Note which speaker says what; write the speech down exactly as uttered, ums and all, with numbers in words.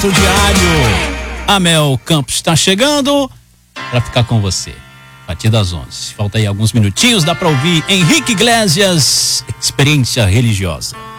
Speaker 1: O diário. Amel Campos está chegando para ficar com você. A partir das onze. Falta aí alguns minutinhos, dá para ouvir Henrique Iglesias, Experiência Religiosa.